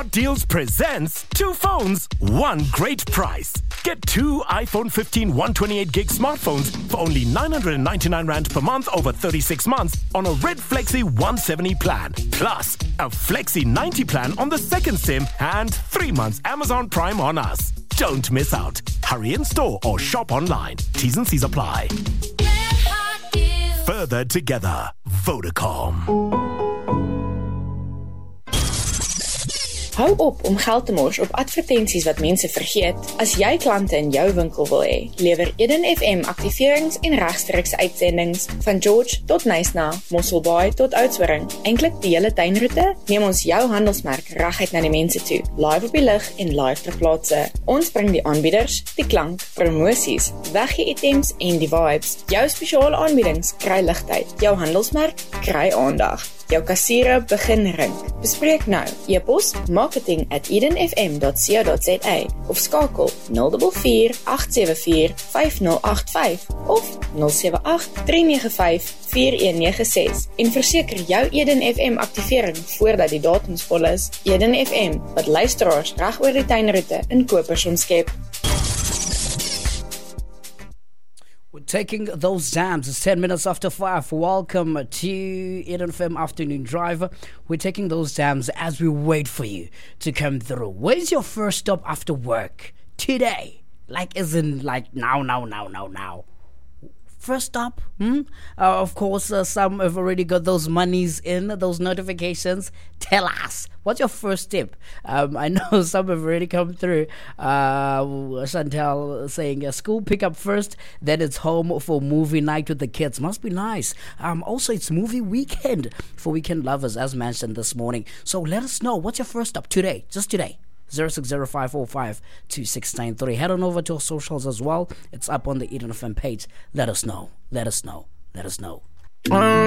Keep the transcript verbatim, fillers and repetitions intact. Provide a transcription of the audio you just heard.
Smart Deals presents two phones, one great price. Get two iPhone fifteen one twenty-eight gig smartphones for only nine hundred ninety-nine rand per month over thirty-six months on a Red Flexi one seventy plan. Plus, a Flexi ninety plan on the second SIM and three months Amazon Prime on us. Don't miss out. Hurry in store or shop online. T's and C's apply. Further together. Vodacom. Hou op om geld te mors op advertensies wat mense vergeet. As jy klante in jou winkel wil hê, lewer Eden F M aktiverings en regstreekse uitsendings van George tot Nysna, Mosselbaai tot Oudtshoorn. Eintlik die hele tuinroete, neem ons jou handelsmerk reguit na die mense toe, live op die lig en live ter plaatse. Ons bring die aanbieders, die klank, promosies, weggee items en die vibes. Jou spesiale aanbiedings kry ligtyd, jou handelsmerk kry aandag. Jou kassiere begin ring. Bespreek nou. E-pos marketing at eden f m dot co dot za of skakel nul vier vier agt sewe vier vyf nul agt vyf of nul sewe agt drie nege vyf vier een nege ses en verseker jou Eden F M aktivering voordat die datums vol is. Eden F M, wat luisteraars reg oor die tuinroete in kopers omskep. We're taking those jams. It's ten minutes after five. Welcome to Eden F M Afternoon Driver. We're taking those jams as we wait for you to come through. Where's your first stop after work today? Like, isn't like now, now, now, now, now. First stop, hmm? Uh, of course, uh, some have already got those monies in, those notifications. Tell us, what's your first tip? Um, I know some have already come through. Uh, Chantel saying, uh, school pick up first, then it's home for movie night with the kids. Must be nice. Um, also, it's movie weekend for weekend lovers, as mentioned this morning. So let us know, what's your first stop today, just today? zero six zero five four five two six nine three. Head on over to our socials as well. It's up on the Eden F M page. Let us know. Let us know. Let us know.